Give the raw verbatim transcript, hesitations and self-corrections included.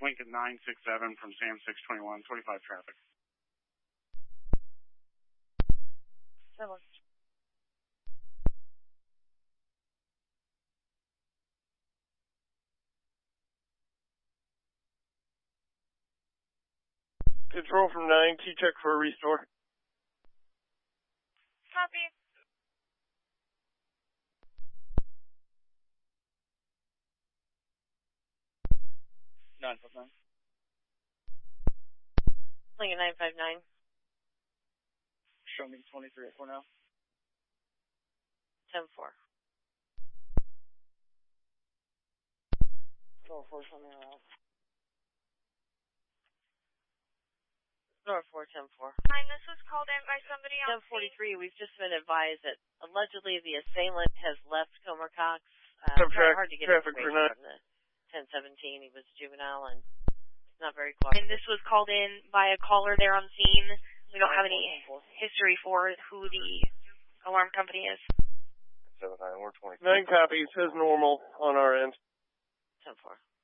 Lincoln nine six seven from Sam six twenty-one, twenty-five traffic. Seven. Control from nine, T-check for a restore. Copy. nine five nine. Lincoln nine five nine. Show me twenty-three at four now. ten four. four four, show me around. North four, ten four. Hi, this was called in by somebody on ten forty-three, we've just been advised that allegedly the assailant has left Comer Cox. Uh, it's Track, hard to get traffic information for from the ten seventeen. He was juvenile and not very And cooperative. this was called in by a caller there on scene. We don't have any history for who the alarm company is. nine copy, says normal on our end. ten four.